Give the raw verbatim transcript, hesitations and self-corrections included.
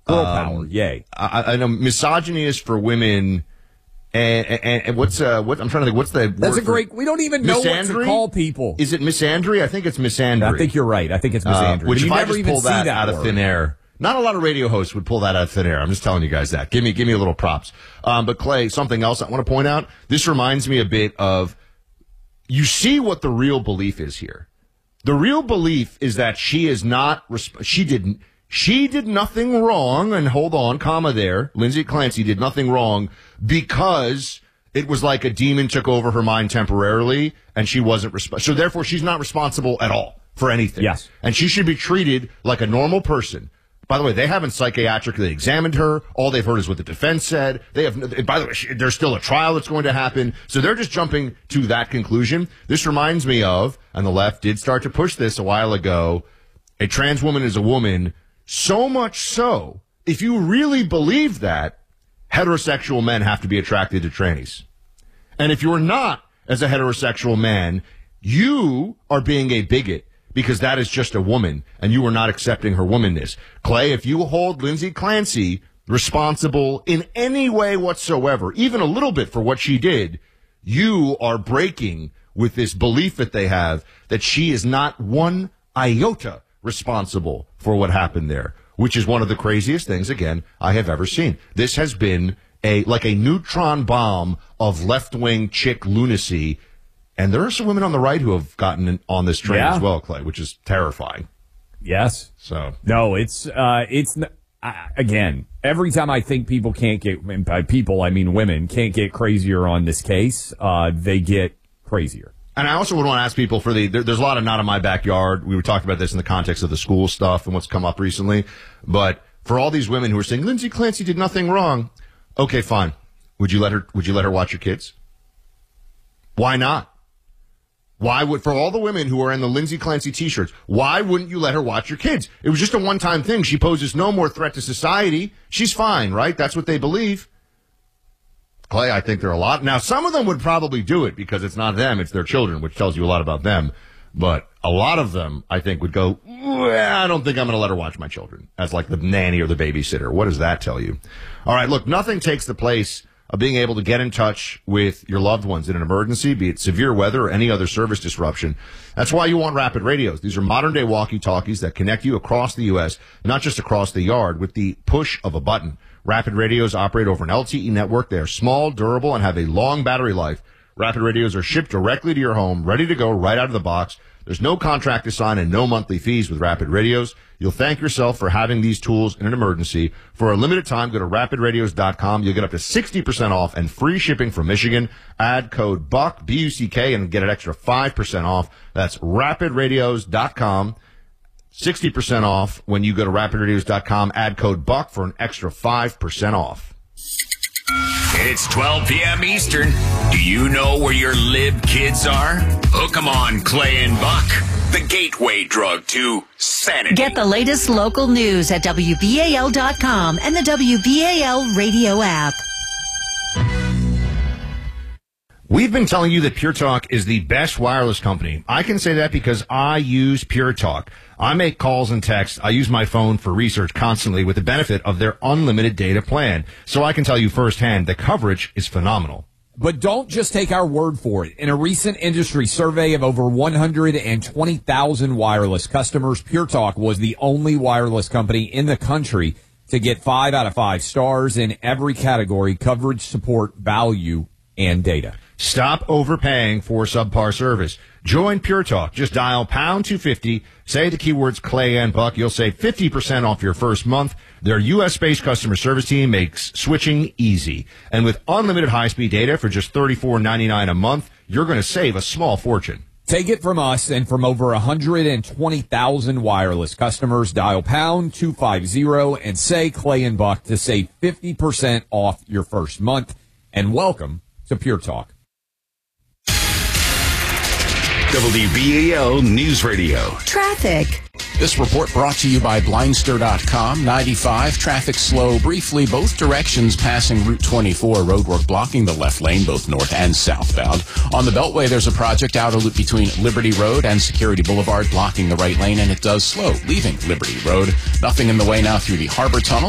Girl power, um, yay. I, I know misogyny is for women. And, and, and what's uh what I'm trying to think what's the That's word a great. for, We don't even know what to call people. Is it misandry? I think it's misandry. I think you're right. I think it's misandry. Uh, which you if I never just even pull see that, that out word. of thin air, not a lot of radio hosts would pull that out of thin air. I'm just telling you guys that. Give me give me a little props. Um, but Clay, something else I want to point out. This reminds me a bit of. You see what the real belief is here. The real belief is that she is not. She didn't. She did nothing wrong. And hold on, comma there. Lindsay Clancy did nothing wrong because it was like a demon took over her mind temporarily, and she wasn't responsible. So therefore, she's not responsible at all for anything. Yes. And she should be treated like a normal person. By the way, they haven't psychiatrically examined her. All they've heard is what the defense said. They have. By the way, she, there's still a trial that's going to happen. So they're just jumping to that conclusion. This reminds me of, and the left did start to push this a while ago, a trans woman is a woman. So much so, if you really believe that, heterosexual men have to be attracted to trannies. And if you're not, as a heterosexual man, you are being a bigot because that is just a woman and you are not accepting her womanness. Clay, if you hold Lindsay Clancy responsible in any way whatsoever, even a little bit for what she did, you are breaking with this belief that they have that she is not one iota responsible for what happened there, which is one of the craziest things, again, I have ever seen. This has been a like a neutron bomb of left-wing chick lunacy, and there are some women on the right who have gotten on this train yeah. as well, Clay, which is terrifying. Yes. So no, it's uh, it's uh, again. Every time I think people can't get, and by people I mean women, can't get crazier on this case, uh, they get crazier. And I also would want to ask people for the, there, there's a lot of not in my backyard. We were talking about this in the context of the school stuff and what's come up recently. But for all these women who are saying, Lindsay Clancy did nothing wrong. Okay, fine. Would you let her, would you let her watch your kids? Why not? Why would, for all the women who are in the Lindsay Clancy t-shirts, why wouldn't you let her watch your kids? It was just a one-time thing. She poses no more threat to society. She's fine, right? That's what they believe. Clay, I think there are a lot. Now, some of them would probably do it because it's not them, it's their children, which tells you a lot about them. But a lot of them, I think, would go, well, I don't think I'm going to let her watch my children as like the nanny or the babysitter. What does that tell you? All right, look, nothing takes the place of being able to get in touch with your loved ones in an emergency, be it severe weather or any other service disruption. That's why you want Rapid Radios. These are modern-day walkie-talkies that connect you across the U S, not just across the yard, with the push of a button. Rapid Radios operate over an L T E network. They are small, durable, and have a long battery life. Rapid Radios are shipped directly to your home, ready to go right out of the box. There's no contract to sign and no monthly fees with Rapid Radios. You'll thank yourself for having these tools in an emergency. For a limited time, go to rapid radios dot com. You'll get up to sixty percent off and free shipping from Michigan. Add code BUCK, B U C K, and get an extra five percent off. That's rapid radios dot com. sixty percent off when you go to rapid radios dot com. Add code BUCK for an extra five percent off. It's twelve p.m. Eastern. Do you know where your lib kids are? Hook 'em on Clay and Buck, the gateway drug to sanity. Get the latest local news at W B A L dot com and the W B A L radio app. We've been telling you that Pure Talk is the best wireless company. I can say that because I use Pure Talk. I make calls and texts. I use my phone for research constantly with the benefit of their unlimited data plan. So I can tell you firsthand, the coverage is phenomenal. But don't just take our word for it. In a recent industry survey of over one hundred twenty thousand wireless customers, Pure Talk was the only wireless company in the country to get five out of five stars in every category: coverage, support, value, and data. Stop overpaying for subpar service. Join Pure Talk. Just dial pound two fifty, say the keywords Clay and Buck. You'll save fifty percent off your first month. Their U S-based customer service team makes switching easy. And with unlimited high-speed data for just thirty-four ninety-nine a month, you're going to save a small fortune. Take it from us and from over one hundred twenty thousand wireless customers. Dial pound two fifty and say Clay and Buck to save fifty percent off your first month. And welcome to Pure Talk. W B A L News Radio. Traffic. This report brought to you by Blindster dot com. ninety-five, traffic slow briefly, both directions passing Route twenty-four. Roadwork blocking the left lane, both north and southbound. On the Beltway, there's a project outer loop between Liberty Road and Security Boulevard blocking the right lane, and it does slow, leaving Liberty Road. Nothing in the way now through the Harbor Tunnel.